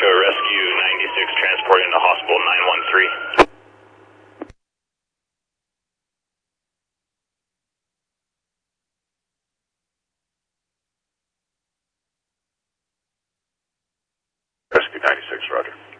Echo Rescue 96 transporting to hospital 913. Rescue 96, roger.